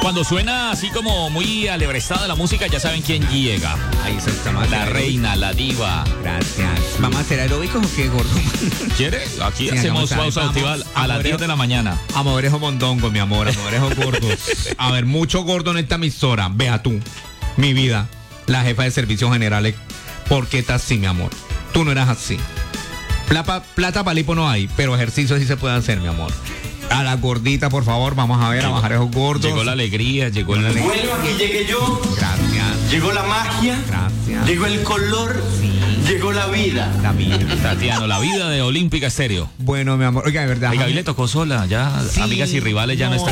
Cuando suena así como muy alebrestada la música, ya saben quién llega. Ahí está más. La reina, la diva. Gracias. ¿Vamos a hacer aeróbicos o qué, gordo? ¿Quieres? Aquí Sí, hacemos hagamos, pausa vamos. activa a las 10 de la mañana. Amorejo mondongo, mi amor, amorejo gordos. A ver, mucho gordo en esta emisora. Vea tú, mi vida, la jefa de servicios generales. ¿Por qué estás así, mi amor? Tú no eras así. Plata palipo no hay, pero ejercicio sí se puede hacer, mi amor. A la gordita, por favor, vamos a ver, a bajar esos gordos. Llegó la alegría, llegó la alegría. Bueno, aquí llegué yo. Gracias, Llegó la magia. gracias. Llegó el color. Sí. Llegó la vida. La vida. Tatiano, la vida de Olímpica Estéreo. Bueno, mi amor, oiga, de verdad. Oiga, hoy le tocó sola, ya Sí, amigas y rivales ya no están.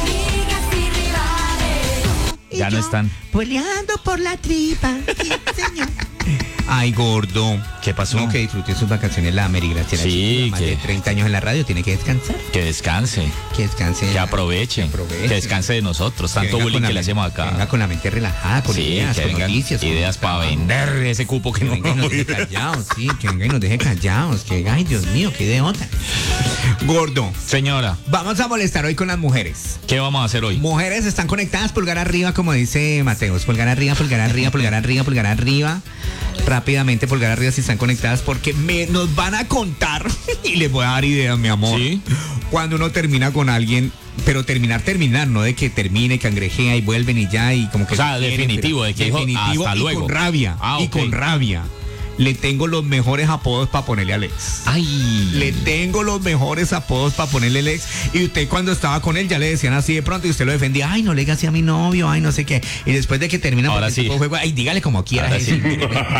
Ya no están. Peleando por la tripa. Sí, señor. Ay, gordo. ¿Qué pasó? No, que disfrute sus vacaciones la Mary Graciela. Sí, más que- de 30 años en la radio, tiene que descansar. Que descanse, Que descanse. que aproveche, Que aproveche. que descanse de nosotros, Que tanto venga bullying con la que le mente- hacemos que venga acá. con la mente relajada, con Sí, ideas, que con vengan noticias. con ideas para trabajo. vender ese cupo que Que no. venga y nos deje callados, sí, que venga y nos deje callados. Que, ay, Dios mío, qué idiota. Gordo, Señora, vamos a molestar hoy con las mujeres. ¿qué vamos a hacer hoy? Mujeres están conectadas, pulgar arriba, como dice Mateos. Pulgar arriba, pulgar arriba, pulgar arriba, pulgar arriba. Rápidamente, pulgar arriba si están conectadas, porque nos van a contar y les voy a dar ideas, mi amor. Sí. Cuando uno termina con alguien, pero terminar, no de que termine, cangrejea y vuelven y ya, y como que. O sea, se quieren, definitivo, pero de que dijo, definitivo hasta y luego. con rabia. Ah, Y ok. con rabia. Le tengo los mejores apodos para ponerle al ex. Ay. Le tengo los mejores apodos para ponerle el ex. Y usted cuando estaba con él ya le decían así de pronto y usted lo defendía. Ay, no le diga así a mi novio, ay, no sé qué. Y después de que termina Ahora el sí. tipo de juego, ay, dígale como quiera. Ahora ese. sí.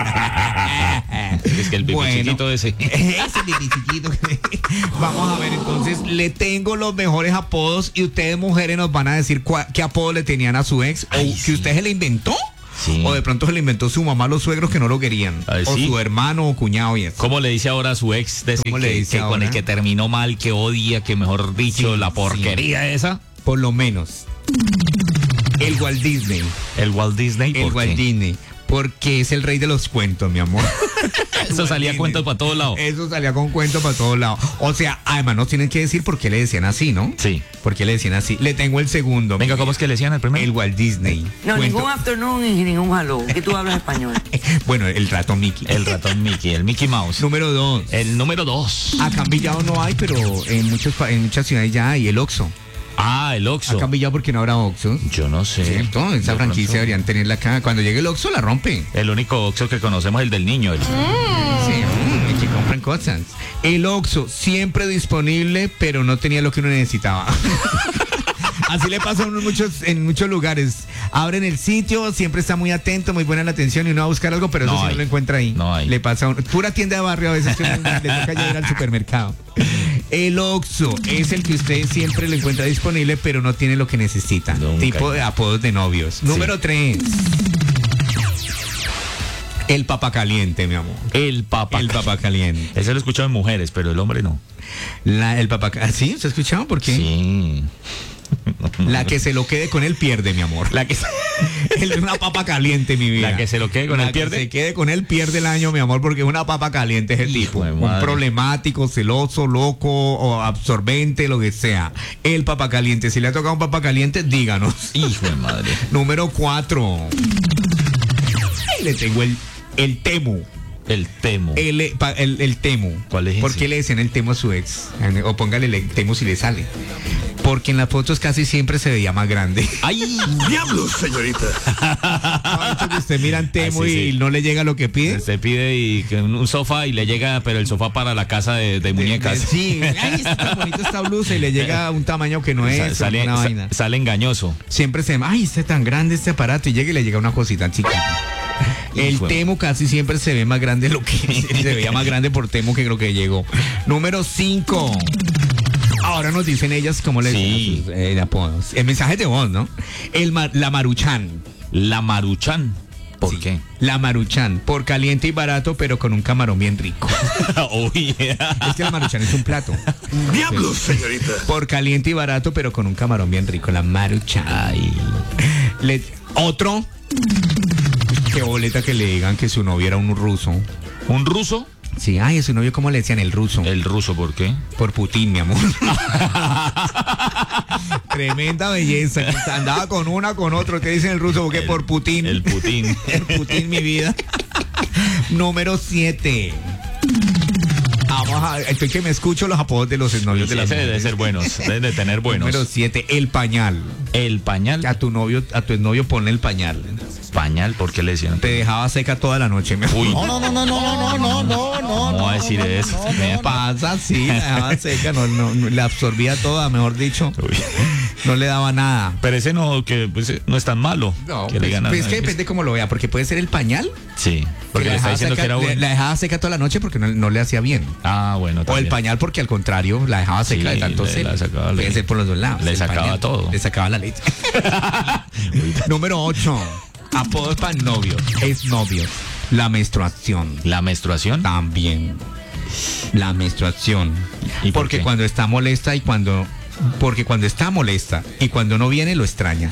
Es que el bebé chiquito ese. Ese bebé chiquito. Vamos a ver, entonces, le tengo los mejores apodos y ustedes mujeres nos van a decir qué apodo le tenían a su ex. Ay, o sí. que usted se le inventó. Sí. O de pronto se le inventó su mamá, los suegros que no lo querían. Ay, o sí. su hermano o cuñado y eso. ¿Cómo le dice ahora a su ex? ¿Cómo le dice que con ahora? el que terminó mal, que odia, que mejor dicho, Sí, la porquería esa. Por lo menos. El Walt Disney. El Walt Disney. El ¿por Walt qué? Disney. Porque es el rey de los cuentos, mi amor. Eso salía Disney. cuentos para todos lados. Eso salía con cuentos para todos lados. O sea, además nos tienen que decir por qué le decían así, ¿no? Sí. ¿Por qué le decían así? Le tengo el segundo. Venga, ¿cómo es que le decían el primero? El Walt Disney. No, Cuento- ningún afternoon y ningún hello. Que tú hablas español. Bueno, el ratón Mickey. El ratón Mickey, el Mickey Mouse. Número 2. El número 2. Acá en Villado no hay, pero en muchas ciudades ya hay el Oxxo. Ah, el Oxxo. Acá en Villado porque no habrá Oxxo. Yo no sé. ¿Cierto? Esa De franquicia pronto. deberían tenerla acá. Cuando llegue el Oxxo la rompen. El único Oxxo que conocemos es el del niño. Sí, que compran cosas. El Oxxo siempre disponible, pero no tenía lo que uno necesitaba. Así le pasa a uno en muchos lugares. Abren el sitio, siempre está muy atento, muy buena la atención y uno va a buscar algo, pero No eso sí hay. no lo encuentra ahí. No hay. Le pasa a uno. Pura tienda de barrio a veces que uno le toca llegar al supermercado. El Oxxo es el que usted siempre lo encuentra disponible, pero no tiene lo que necesita. Nunca. Tipo de apodos de novios. Número 3. El papa caliente, mi amor. El papá. El papa caliente. Ese lo he escuchado en mujeres, pero el hombre no. El papa ¿sí? ¿Se ha escuchado? ¿Por qué? Sí. La que se lo quede con él pierde, mi amor. La que, Él es una papa caliente, mi vida. la que se lo quede con La él que pierde. se quede con él pierde el año, mi amor, porque es una papa caliente es el Hijo tipo. de Un madre. problemático, celoso, loco o absorbente, lo que sea. El papa caliente. Si le ha tocado un papa caliente, díganos. Hijo de madre. Número 4. Le tengo el temu. El temo. El temu. ¿Cuál es ¿Por ese? qué le decían el temu a su ex? O póngale el temu si le sale. Porque en las fotos casi siempre se veía más grande. ¡Ay! ¡Diablos, señorita! Ahorita que usted mira en temu sí, y sí. no le llega lo que pide. Se pide un sofá y le llega, pero el sofá para la casa de muñecas. Sí, ay, está tan bonito esta blusa y le llega a un tamaño que no es. Sale, una vaina. sale engañoso. Siempre se ay, está tan grande este aparato y llega y le llega una cosita chiquita. El Hijo de- temu casi siempre se ve más grande lo que se veía más grande por temu que lo que llegó. Número 5. Ahora nos dicen ellas cómo le Sí. dicen sus apodos. El mensaje de voz, ¿no? La Maruchan. La Maruchan. ¿Por Sí. qué? La Maruchan, por caliente y barato, pero con un camarón bien rico. Uy. Es que la Maruchan es un plato. ¡Diablos, señorita! Por caliente y barato, pero con un camarón bien rico. La Maruchan. Ay. Otro. Qué boleta que le digan que su novio era un ruso. ¿Un ruso? Sí, ay, a su novio, ¿cómo le decían? El ruso. El ruso, ¿por qué? Por Putin, mi amor. Tremenda belleza. Andaba con una, con otro. ¿Qué dicen el ruso? Porque por Putin. El Putin. El Putin, mi vida. Número 7. Vamos a ver, estoy que me escucho los apodos de los exnovios de las Ese debe mujeres. ser buenos, debe de tener buenos. Número 7, el pañal. El pañal. A tu exnovio ponle el pañal. Pañal, ¿por qué le decían? Te dejaba seca toda la noche. Uy, No. ¿cómo va a decir eso? Me pasa, sí, la dejaba seca, no, la absorbía toda, mejor dicho. Uy. No le daba nada. Pero ese no, que pues, no es tan malo. No, que le pues, digan a- pues es que depende cómo lo vea, porque puede ser el pañal. Sí, porque la le está dejaba diciendo seca, que era bueno. la dejaba seca toda la noche porque no le hacía bien. Ah, bueno, O el también. pañal porque al contrario la dejaba seca Sí, de tanto le- celo. la sacaba, Puede le- ser por los dos lados. le el sacaba pañal. todo. Le sacaba la leche. Número 8. Apodos para novios. Es novio. La menstruación. La menstruación. También. La menstruación. ¿Y por Porque qué? cuando está molesta y cuando... Porque cuando está molesta y cuando no viene lo extrañas.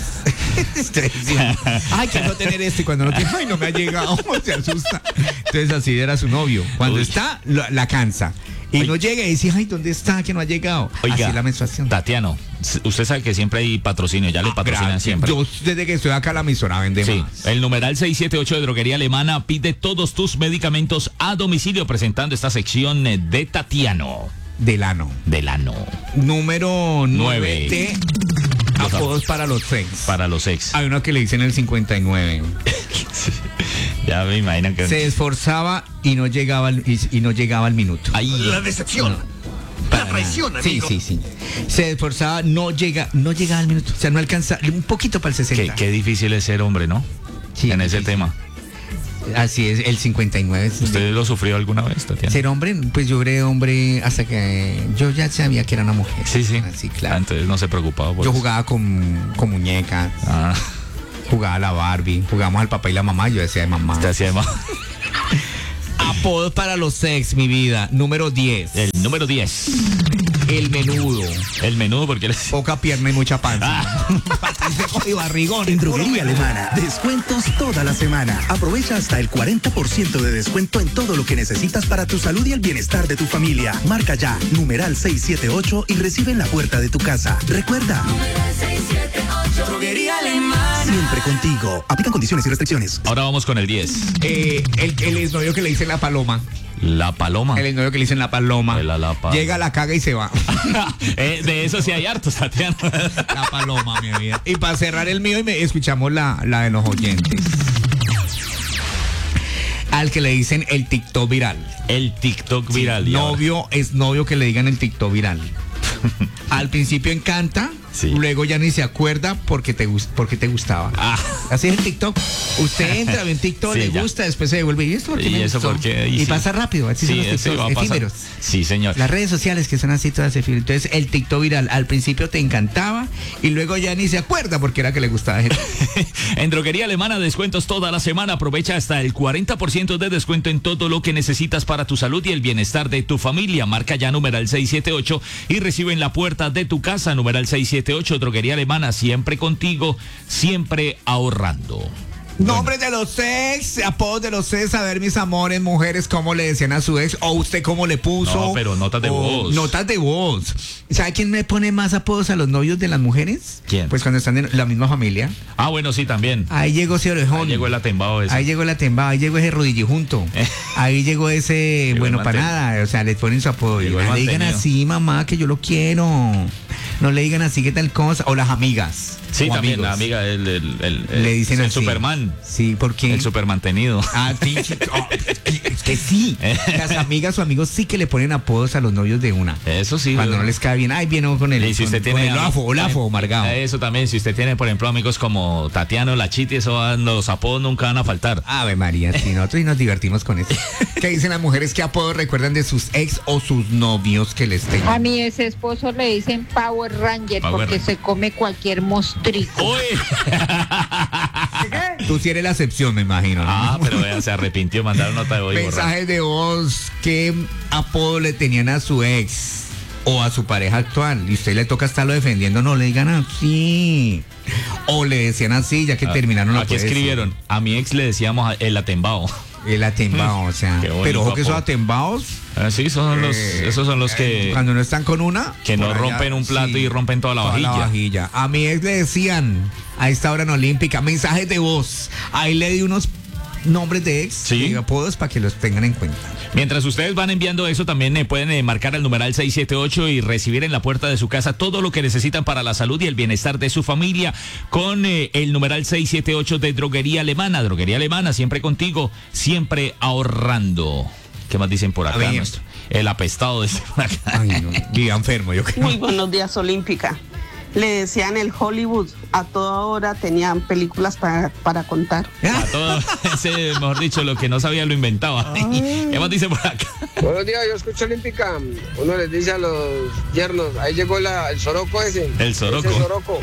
Ay, quiero tener esto y cuando no tiene, ay, no me ha llegado, se asusta. Entonces así era su novio. Cuando Uy. está, la cansa. Y Oiga. no llega y dice, ay, ¿dónde está? Que no ha llegado. Oiga, así es la menstruación. Tatiano, usted sabe que siempre hay patrocinio, ya le patrocinan Gracias. siempre. Yo desde que estoy acá la emisora vende Sí, más. el numeral 678 de Droguería Alemana pide todos tus medicamentos a domicilio presentando esta sección de Tatiano. Del ano. Del ano. Número 9. Nueve. Apodos para los sex. Para los ex. Hay uno que le dicen el 59. Ya me imagino que... Se esforzaba y no llegaba al minuto. Ahí. La decepción. La traición, Sí, amigo. sí. Se esforzaba, no llegaba al minuto. O sea, no alcanza, un poquito para el 60. Qué difícil es ser hombre, ¿no? Sí, en ese sí. tema. Así es, el 59. ¿Usted lo sufrió alguna vez, Tatiana? Ser hombre, pues yo era hombre hasta que yo ya sabía que era una mujer. Sí. Así, claro. Entonces no se preocupaba por Yo eso. jugaba con muñecas, Ah, jugaba a la Barbie, jugábamos al papá y la mamá, yo decía de mamá. usted hacía más. Apodos para los sex, mi vida. Número 10. El número 10. El menudo. El menudo, porque le... Poca pierna y mucha panza. Y barrigón. En Droguería Alemana, descuentos toda la semana. Aprovecha hasta el 40% de descuento en todo lo que necesitas para tu salud y el bienestar de tu familia. Marca ya, numeral 678 y recibe en la puerta de tu casa. Recuerda, Droguería Alemana. siempre contigo. Aplican condiciones y restricciones. Ahora vamos con el 10. El exnovio que le dicen la paloma. La paloma. El exnovio que le dicen la paloma. La Llega, la caga y se va. De eso sí hay hartos, Tatiana. La paloma, mi vida. Y para cerrar el mío, escuchamos la de los oyentes. Al que le dicen el TikTok viral. El TikTok viral. y ahora- Novio, es novio que le digan el TikTok viral. Al principio encanta, Sí. luego ya ni se acuerda porque te gustaba. Ah. Así es el TikTok. Usted entra, ve un TikTok, Sí, le ya. gusta, después se devuelve. ¿Y esto por qué ¿Y me eso gustó? por qué? Y sí. pasa rápido. Así son Sí, los ese TikToks va a pasar. efímeros. Sí, señor. Las redes sociales que son así todas efímeras. Entonces el TikTok viral al principio te encantaba y luego ya ni se acuerda porque era que le gustaba. En Droguería Alemana, descuentos toda la semana. Aprovecha hasta el 40% de descuento en todo lo que necesitas para tu salud y el bienestar de tu familia. Marca ya numeral 678 y recibe en la puerta de tu casa. Numeral 678, Droguería Alemana, siempre contigo, siempre ahorrando. Nombres de los ex, apodos de los ex, a ver mis amores, mujeres, cómo le decían a su ex, o usted cómo le puso. No, pero notas de o voz. Notas de voz. ¿Sabe quién me pone más apodos a los novios de las mujeres? ¿Quién? Pues cuando están en la misma familia. Ah, bueno, sí, también. Ahí llegó ese orejón. Ahí llegó el atembado ese. Ahí llegó el atembado, ahí llegó ese rodillejunto. Ahí llegó ese, Llegó bueno, el para mantenido. nada. O sea, le ponen su apodo. Llegó el No le digan mantenido. así, mamá, que yo lo quiero. No le digan así, que tal cosa. O las amigas. Sí, o también, amigos. la amiga, Le dicen el así. Superman. Sí, porque. El supermantenido. Ah, sí, sí. Oh, es que sí. Las amigas o amigos sí que le ponen apodos a los novios de una. Eso sí. Cuando no les cae bien, ay, viene con el. Y si usted con tiene el lafo, amargado. Eso también, si usted tiene, por ejemplo, amigos como Tatiano, la Chiti, los apodos nunca van a faltar. Ave María, sí, nosotros y nos divertimos con eso. ¿Qué dicen las mujeres? ¿Qué apodos recuerdan de sus ex o sus novios que les tengan? A mi ex esposo le dicen Power Ranger Power porque Ranger. se come cualquier mostrico. ¡Uy! Tú sí eres la excepción, me imagino. ¿no? Ah, pero vea, se arrepintió, mandaron nota de hoy. Mensajes de voz. ¿Qué apodo le tenían a su ex o a su pareja actual? Y usted le toca estarlo defendiendo, no le digan así. O le decían así, ya que terminaron la Aquí escribieron, a mi ex le decíamos el atembao. El atembao, o sea. Qué bonito Pero ojo que esos apodo. atembaos, Sí, esos son los que cuando no están con una, no por allá, rompen un plato sí, y rompen toda la vajilla. A mi ex le decían a esta hora en Olímpica, mensajes de voz. Ahí le di unos nombres de ex Sí. y apodos para que los tengan en cuenta. Mientras ustedes van enviando eso, también pueden marcar al numeral 678 y recibir en la puerta de su casa todo lo que necesitan para la salud y el bienestar de su familia con el numeral 678 de Droguería Alemana. Droguería Alemana, siempre contigo, siempre ahorrando. ¿Qué más dicen por A acá? ver. El apestado de acá. Ay, no, viva enfermo, yo creo. Muy buenos días, Olímpica. Le decían el Hollywood. A toda hora tenían películas para contar. A todo ese, mejor dicho, lo que no sabía lo inventaba. ¿Qué más dice por acá? Buenos días, yo escucho Olímpica. Uno les dice a los yernos, ahí llegó el soroco ese. El soroco. Ese soroco.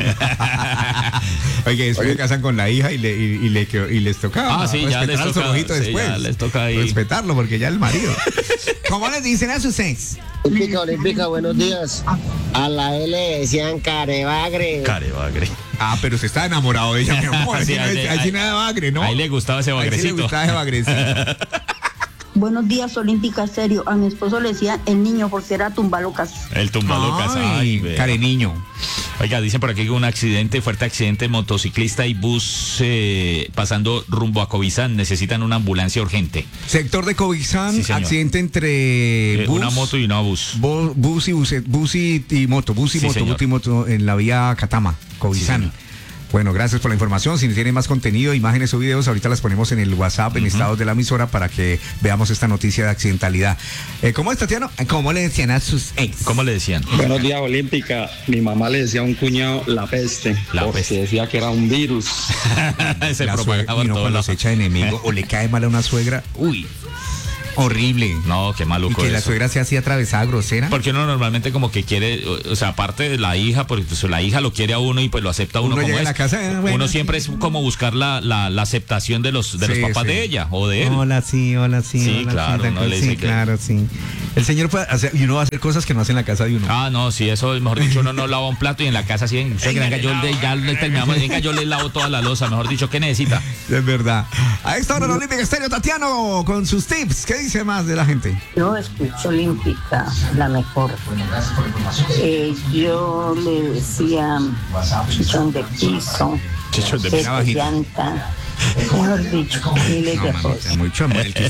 Oye, después se casan con la hija y les tocaba. Ah, sí, ya les respetar al toca, sorojito sí, después. ya les toca ahí. Respetarlo porque ya el marido. ¿Cómo les dicen a sus ex? Olímpica, buenos días. A la L le decían carebagre. Carebagre. Ah, pero se está enamorado de ella, mi amor. Sí, Ahí sí nada de bagre, ¿no? Ahí le gustaba ese Ahí sí le bagrecito. gustaba ese bagrecito. Buenos días, Olímpica, serio. A mi esposo le decía el niño porque era tumbalocas. El tumbalocas. Ay, vea. care niño. Oiga, dicen por aquí que un fuerte accidente, motociclista y bus pasando rumbo a Covizán. Necesitan una ambulancia urgente. Sector de Covizán, Sí, señor. accidente entre bus, Una moto y una bus. bus y moto, Sí, señor. bus y moto en la vía Catama, Covizán. Sí, señor. Bueno, gracias por la información. Si tienen más contenido, imágenes o videos, ahorita las ponemos en el WhatsApp, en estados de la emisora, para que veamos esta noticia de accidentalidad. ¿Cómo es, Tatiano? ¿Cómo le decían a sus ex? ¿Cómo le decían? Buenos días, Olímpica. Mi mamá le decía a un cuñado la peste. La porque peste. decía que era un virus. Se La propagaba suegra, por y no, todos cuando lados. se echa de enemigo o le cae mal a una suegra, uy, horrible. No, qué Y maluco que la eso. suegra se hacía atravesada, grosera. Porque uno normalmente como que quiere, o sea, aparte de la hija, porque pues, la hija lo quiere a uno y pues lo acepta uno, Uno como llega a es. la casa, bueno, uno siempre es como buscar la aceptación de los papás sí. de ella o de él. Hola, sí, hola, sí. Sí, hola, claro, sí, uno le dice sí, que- claro, sí. El señor puede hacer, y uno va a hacer cosas que no hace en la casa de uno. Ah, no, sí, eso, mejor dicho, uno no lava un plato y en la casa sí, venga, ya le terminamos, venga, yo le lavo toda la loza, mejor dicho, ¿qué necesita? Es verdad. A esta hora en Olímpica Estéreo, Tatiano, con sus tips. ¿Qué dice más de la gente? Yo escucho Olímpica, la mejor. Yo le decía chichón de piso, Chichón de piso. llanta, mejor dicho, miles de cosas. Mucho amor. El que